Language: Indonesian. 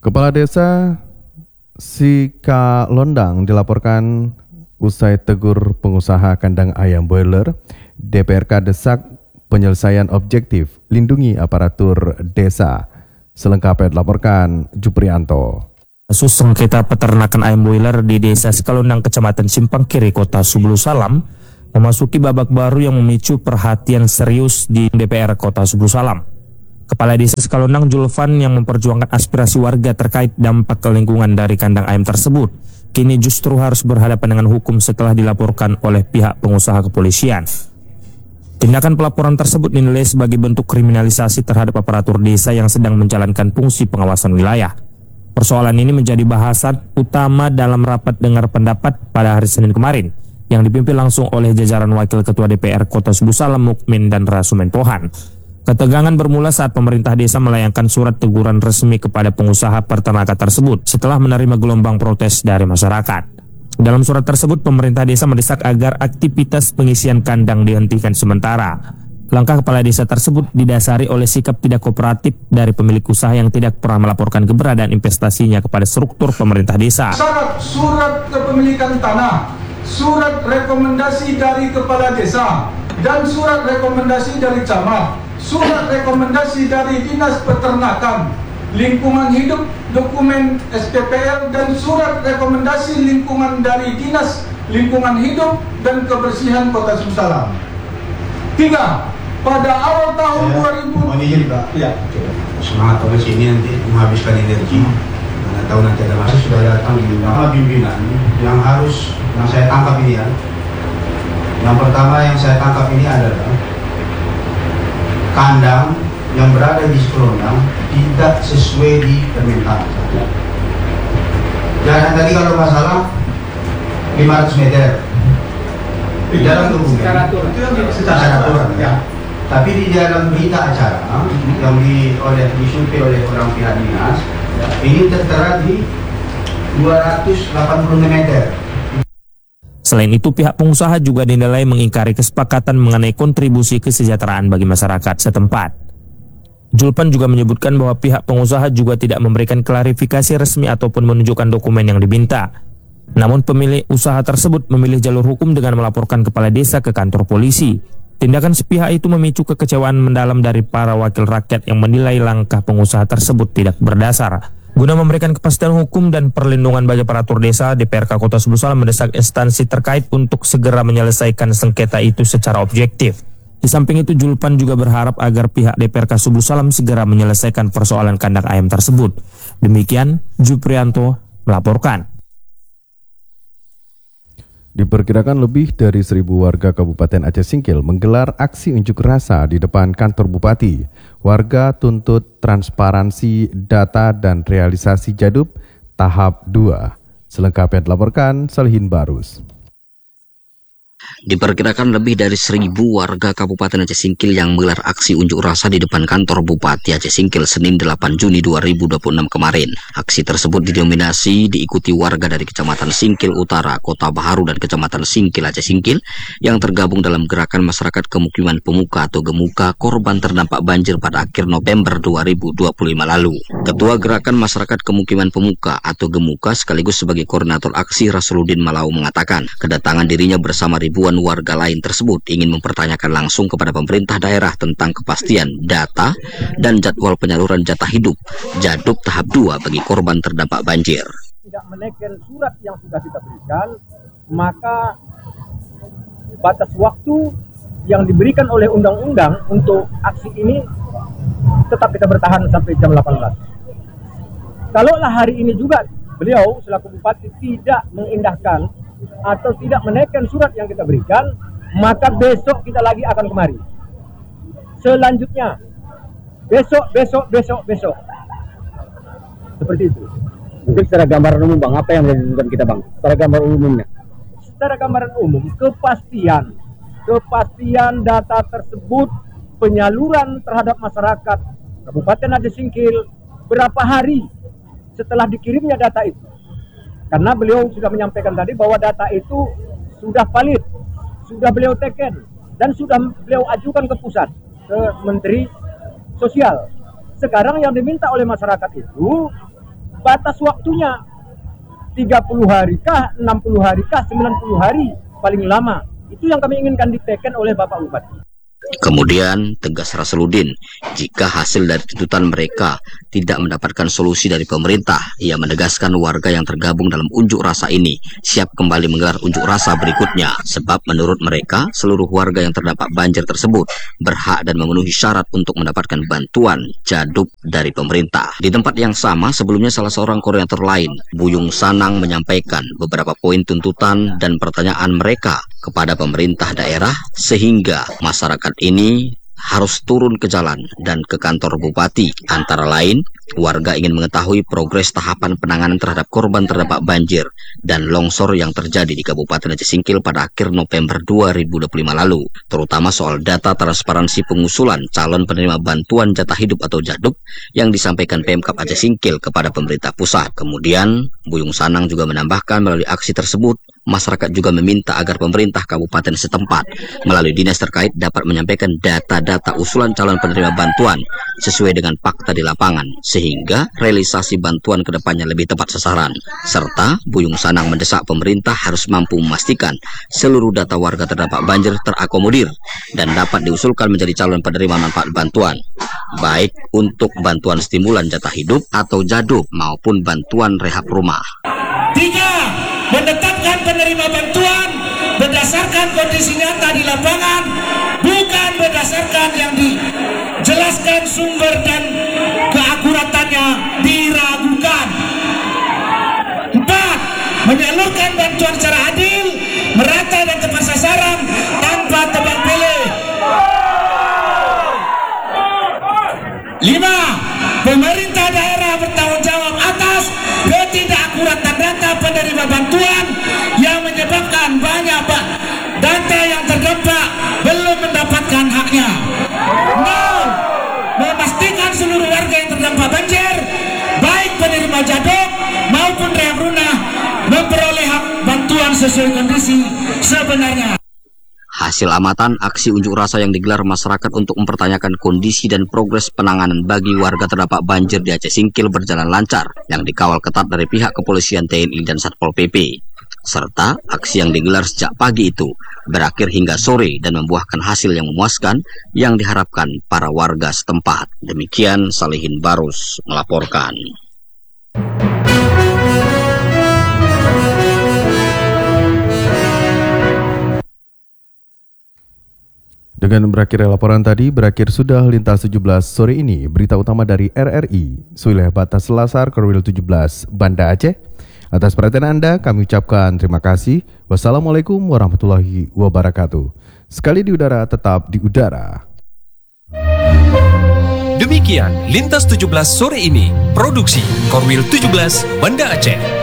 Kepala Desa Sikalondang dilaporkan usai tegur pengusaha kandang ayam boiler. DPRK desak penyelesaian objektif lindungi aparatur desa. Selengkapnya dilaporkan Juprianto. Kasus sengketa peternakan ayam boiler di Desa Sikalondang, Kecamatan Simpang Kiri, Kota Subulu Salam memasuki babak baru yang memicu perhatian serius di DPR Kota Subulu Salam. Kepala Desa Sikalondang Julvan yang memperjuangkan aspirasi warga terkait dampak ke lingkungan dari kandang ayam tersebut, kini justru harus berhadapan dengan hukum setelah dilaporkan oleh pihak pengusaha kepolisian. Tindakan pelaporan tersebut dinilai sebagai bentuk kriminalisasi terhadap aparatur desa yang sedang menjalankan fungsi pengawasan wilayah. Persoalan ini menjadi bahasan utama dalam rapat dengar pendapat pada hari Senin kemarin, yang dipimpin langsung oleh jajaran Wakil Ketua DPR Kota Subulu Salam Mukmin dan Rasumen Pohan. Ketegangan bermula saat pemerintah desa melayangkan surat teguran resmi kepada pengusaha peternakan tersebut setelah menerima gelombang protes dari masyarakat. Dalam surat tersebut, pemerintah desa mendesak agar aktivitas pengisian kandang dihentikan sementara. Langkah kepala desa tersebut didasari oleh sikap tidak kooperatif dari pemilik usaha yang tidak pernah melaporkan keberadaan investasinya kepada struktur pemerintah desa. Surat kepemilikan tanah, surat rekomendasi dari kepala desa, dan surat rekomendasi dari camat, surat rekomendasi dari Dinas Peternakan, Lingkungan Hidup, dokumen SPPL, dan surat rekomendasi lingkungan dari Dinas Lingkungan Hidup dan Kebersihan Kota Subulu Salam. 3. Pada awal tahun 2000. Mohon izin Pak. Ya. Semangat ke sini nanti menghabiskan energi. Mana tahu nanti ada masa sudah datang di pimpinan yang saya tangkap ini ya. Yang pertama yang saya tangkap ini adalah kandang yang berada di Sikalondang tidak sesuai di permintaan. Jangan tadi kalau masalah 500 meter di dalam dokumen secara aturan ya. Tapi di dalam berita acara yang disurvei oleh orang pihak dinas ini tertera di 280 meter. Selain itu, pihak pengusaha juga dinilai mengingkari kesepakatan mengenai kontribusi kesejahteraan bagi masyarakat setempat. Julpan juga menyebutkan bahwa pihak pengusaha juga tidak memberikan klarifikasi resmi ataupun menunjukkan dokumen yang diminta. Namun pemilik usaha tersebut memilih jalur hukum dengan melaporkan kepala desa ke kantor polisi. Tindakan sepihak itu memicu kekecewaan mendalam dari para wakil rakyat yang menilai langkah pengusaha tersebut tidak berdasar. Guna memberikan kepastian hukum dan perlindungan bagi aparatur desa, DPRK Kota Subulu Salam mendesak instansi terkait untuk segera menyelesaikan sengketa itu secara objektif. Di samping itu, Julpan juga berharap agar pihak DPRK Subulu Salam segera menyelesaikan persoalan kandang ayam tersebut. Demikian, Juprianto melaporkan. Diperkirakan lebih dari 1.000 warga Kabupaten Aceh Singkil menggelar aksi unjuk rasa di depan kantor Bupati. Warga tuntut transparansi data dan realisasi Jadub tahap 2. Selengkapnya dilaporkan Salihin Barus. Diperkirakan lebih dari 1.000 warga Kabupaten Aceh Singkil yang menggelar aksi unjuk rasa di depan kantor Bupati Aceh Singkil Senin 8 Juni 2026 kemarin. Aksi tersebut didominasi diikuti warga dari Kecamatan Singkil Utara, Kota Baharu, dan Kecamatan Singkil Aceh Singkil yang tergabung dalam Gerakan Masyarakat Kemukiman Pemuka atau Gemuka korban terdampak banjir pada akhir November 2025 lalu. Ketua Gerakan Masyarakat Kemukiman Pemuka atau Gemuka sekaligus sebagai koordinator aksi Rasuludin Malau mengatakan kedatangan dirinya bersama ribuan warga lain tersebut ingin mempertanyakan langsung kepada pemerintah daerah tentang kepastian data dan jadwal penyaluran jatah hidup Jadub tahap 2 bagi korban terdampak banjir. Tidak menaikkan surat yang sudah kita berikan, maka batas waktu yang diberikan oleh undang-undang untuk aksi ini tetap kita bertahan sampai jam 18. Kalaulah hari ini juga beliau selaku bupati tidak mengindahkan atau tidak menaikkan surat yang kita berikan, maka besok kita lagi akan kemari. Selanjutnya, besok. Seperti itu. Mungkin secara gambaran umum Bang, apa yang dilakukan kita Bang? Secara gambaran umumnya. Secara gambaran umum, kepastian data tersebut, penyaluran terhadap masyarakat Kabupaten Aceh Singkil, berapa hari setelah dikirimnya data itu. Karena beliau sudah menyampaikan tadi bahwa data itu sudah valid, sudah beliau teken, dan sudah beliau ajukan ke pusat, ke Menteri Sosial. Sekarang yang diminta oleh masyarakat itu batas waktunya 30 hari kah, 60 hari kah, 90 hari paling lama. Itu yang kami inginkan diteken oleh Bapak Bupati. Kemudian tegas Rasuludin, jika hasil dari tuntutan mereka tidak mendapatkan solusi dari pemerintah, ia menegaskan warga yang tergabung dalam unjuk rasa ini siap kembali menggelar unjuk rasa berikutnya. Sebab menurut mereka, seluruh warga yang terdampak banjir tersebut berhak dan memenuhi syarat untuk mendapatkan bantuan jaduk dari pemerintah. Di tempat yang sama, sebelumnya salah seorang koordinator lain, Buyung Sanang, menyampaikan beberapa poin tuntutan dan pertanyaan mereka kepada pemerintah daerah sehingga masyarakat ini harus turun ke jalan dan ke kantor bupati. Antara lain, warga ingin mengetahui progres tahapan penanganan terhadap korban terdampak banjir dan longsor yang terjadi di Kabupaten Aceh Singkil pada akhir November 2025 lalu, terutama soal data transparansi pengusulan calon penerima bantuan jatah hidup atau jaduk yang disampaikan Pemkab Aceh Singkil kepada pemerintah pusat. Kemudian, Buyung Sanang juga menambahkan melalui aksi tersebut, masyarakat juga meminta agar pemerintah kabupaten setempat melalui dinas terkait dapat menyampaikan data-data usulan calon penerima bantuan sesuai dengan fakta di lapangan, sehingga realisasi bantuan ke depannya lebih tepat sasaran. Serta Buyung Sanang mendesak pemerintah harus mampu memastikan seluruh data warga terdampak banjir terakomodir dan dapat diusulkan menjadi calon penerima manfaat bantuan, baik untuk bantuan stimulan jatah hidup atau jaduk maupun bantuan rehab rumah. 3. Menetapkan penerima bantuan berdasarkan kondisi nyata di lapangan, bukan berdasarkan yang dijelaskan sumber dan keakuratannya diragukan. 4. Menyalurkan bantuan secara adil, merata dan tepat sasaran tanpa tebang pilih. 5. Pemerintah daerah bertanggung jawab atas ketidakakuratan data penerima bantuan yang menyebabkan banyak data yang terdampak belum mendapatkan haknya. 0. Memastikan seluruh warga yang terdampak banjir, baik penerima jaduk maupun rehab rumah, memperoleh hak bantuan sesuai kondisi sebenarnya. Hasil amatan aksi unjuk rasa yang digelar masyarakat untuk mempertanyakan kondisi dan progres penanganan bagi warga terdampak banjir di Aceh Singkil berjalan lancar, yang dikawal ketat dari pihak kepolisian, TNI, dan Satpol PP. Serta aksi yang digelar sejak pagi itu berakhir hingga sore dan membuahkan hasil yang memuaskan yang diharapkan para warga setempat. Demikian Salihin Barus melaporkan. Dengan berakhir laporan tadi, berakhir sudah Lintas 17 sore ini. Berita utama dari RRI, Wilayah Batas Selasar, Korwil 17, Banda Aceh. Atas perhatian Anda, kami ucapkan terima kasih. Wassalamualaikum warahmatullahi wabarakatuh. Sekali di udara, tetap di udara. Demikian Lintas 17 sore ini. Produksi Korwil 17, Banda Aceh.